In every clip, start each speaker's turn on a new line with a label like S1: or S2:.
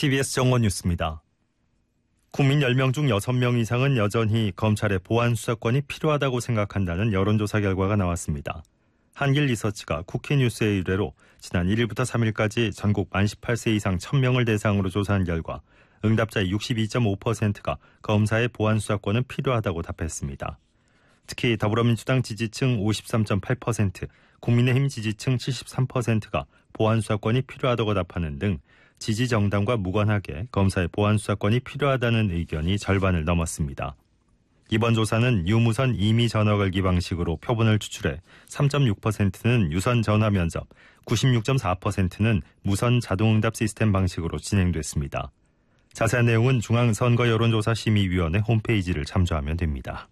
S1: TBS 정원 뉴스입니다. 국민 10명 중 6명 이상은 여전히 검찰의 보안 수사권이 필요하다고 생각한다는 여론조사 결과가 나왔습니다. 한길리서치가 쿠키뉴스의 의뢰로 지난 1일부터 3일까지 전국 만 18세 이상 1000명을 대상으로 조사한 결과 응답자의 62.5%가 검사의 보안 수사권은 필요하다고 답했습니다. 특히 더불어민주당 지지층 53.8%, 국민의힘 지지층 73%가 보안 수사권이 필요하다고 답하는 등 지지 정당과 무관하게 검사의 보안 수사권이 필요하다는 의견이 절반을 넘었습니다. 이번 조사는 유무선 임의 전화 걸기 방식으로 표본을 추출해 3.6%는 유선 전화 면접, 96.4%는 무선 자동응답 시스템 방식으로 진행됐습니다. 자세한 내용은 중앙선거여론조사심의위원회 홈페이지를 참조하면 됩니다.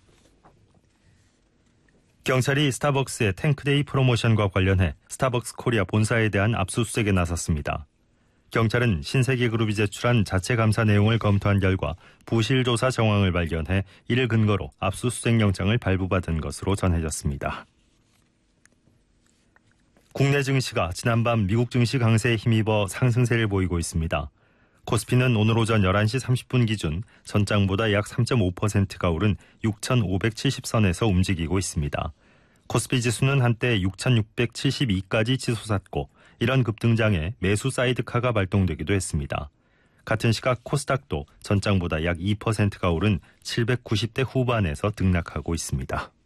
S1: 경찰이 스타벅스의 탱크데이 프로모션과 관련해 스타벅스 코리아 본사에 대한 압수수색에 나섰습니다. 경찰은 신세계그룹이 제출한 자체 감사 내용을 검토한 결과 부실 조사 정황을 발견해 이를 근거로 압수수색 영장을 발부받은 것으로 전해졌습니다. 국내 증시가 지난밤 미국 증시 강세에 힘입어 상승세를 보이고 있습니다. 코스피는 오늘 오전 11시 30분 기준 전장보다 약 3.5%가 오른 6,570선에서 움직이고 있습니다. 코스피 지수는 한때 6,672까지 치솟았고 이런 급등장에 매수 사이드카가 발동되기도 했습니다. 같은 시각 코스닥도 전장보다 약 2%가 오른 790대 후반에서 등락하고 있습니다.